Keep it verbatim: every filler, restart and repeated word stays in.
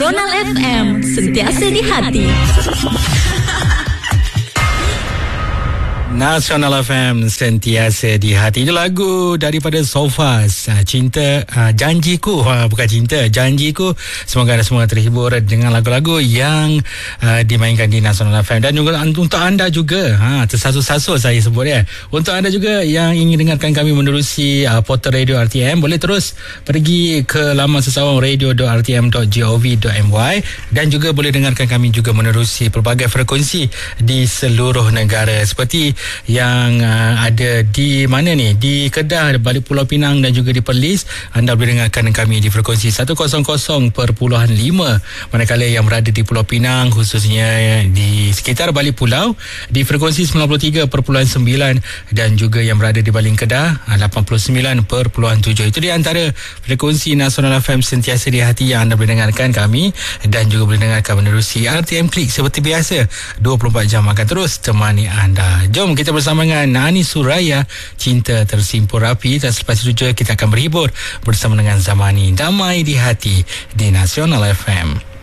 Nasional F M, sentiasa di hati. Nasional F M, sentiasa di hati. Itu lagu daripada Sofas, Cinta, uh, Janjiku, uh, bukan Cinta, Janjiku. Semoga anda semua terhibur dengan lagu-lagu yang uh, dimainkan di Nasional F M. Dan juga untuk anda juga, ha, tersasul-sasul saya sebut ya, untuk anda juga yang ingin dengarkan kami menerusi uh, portal radio R T M, boleh terus pergi ke laman sesawang radio dot r t m dot gov dot my, dan juga boleh dengarkan kami juga menerusi pelbagai frekuensi di seluruh negara, seperti yang uh, ada di mana ni, di Kedah, balik Pulau Pinang dan juga di Perlis. Anda boleh dengarkan kami di frekuensi seratus perpuluhan lima, manakala yang berada di Pulau Pinang, khususnya di sekitar balik pulau, di frekuensi sembilan puluh tiga perpuluhan sembilan, dan juga yang berada di Baling Kedah lapan puluh sembilan perpuluhan tujuh. Itu di antara frekuensi Nasional F M sentiasa di hati yang anda boleh dengarkan kami, dan juga boleh dengarkan menerusi R T M Klik seperti biasa. dua puluh empat jam akan terus temani anda. Jom kita bersama dengan Nani Suraya, Cinta Tersimpul Rapi, dan selepas itu juga kita akan berhibur bersama dengan Zamani, Damai di Hati di Nasional F M.